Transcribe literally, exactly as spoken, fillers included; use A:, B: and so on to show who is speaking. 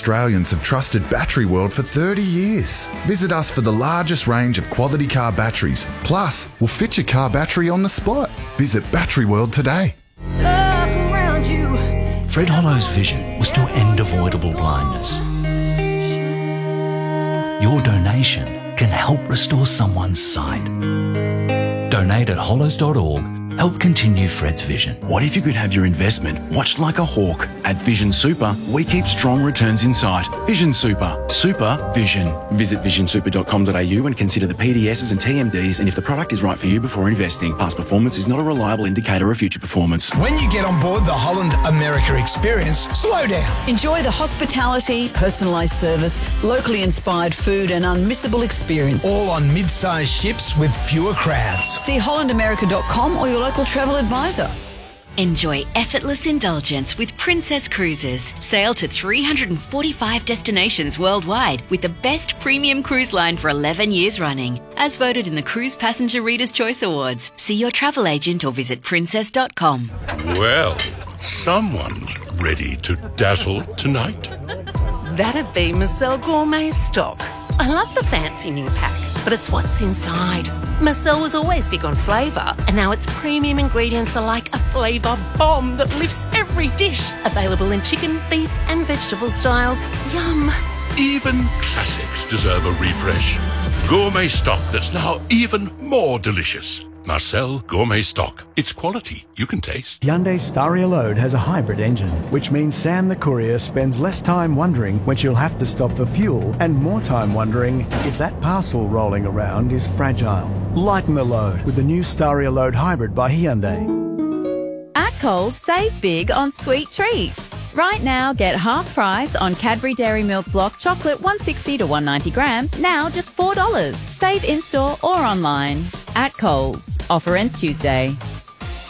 A: Australians have trusted Battery World for thirty years. Visit us for the largest range of quality car batteries. Plus, we'll fit your car battery on the spot. Visit Battery World today.
B: Fred Hollow's vision was to end avoidable blindness. Your donation can help restore someone's sight. Donate at hollows dot org. Help continue Fred's vision.
C: What if you could have your investment watched like a hawk? At Vision Super, we keep strong returns in sight. Vision Super. Super Vision. Visit vision super dot com dot a u and consider the P D Ss and T M Ds and if the product is right for you before investing. Past performance is not a reliable indicator of future performance.
D: When you get on board the Holland America experience, slow down.
E: Enjoy the hospitality, personalised service, locally inspired food and unmissable experience.
D: All on mid-sized ships with fewer crowds.
E: See holland america dot com or your local travel advisor.
F: Enjoy effortless indulgence with Princess Cruises. Sail to three hundred forty-five destinations worldwide with the best premium cruise line for eleven years running. As voted in the Cruise Passenger Reader's Choice Awards. See your travel agent or visit princess dot com.
G: Well, someone's ready to dazzle tonight.
H: That'd be Marcel Gourmet Stock. I love the fancy new pack, but it's what's inside. Marcel was always big on flavour, and now its premium ingredients are like a flavour bomb that lifts every dish. Available in chicken, beef and vegetable styles. Yum!
G: Even classics deserve a refresh. Gourmet stock that's now even more delicious. Marcel Gourmet Stock. It's quality you can taste.
I: Hyundai's Staria Load has a hybrid engine, which means Sam the courier spends less time wondering when she'll have to stop for fuel and more time wondering if that parcel rolling around is fragile. Lighten the load with the new Staria Load Hybrid by Hyundai.
J: At Coles, save big on sweet treats. Right now, get half price on Cadbury Dairy Milk Block Chocolate one sixty to one ninety grams, now just four dollars. Save in-store or online. At Coles. Offer ends Tuesday.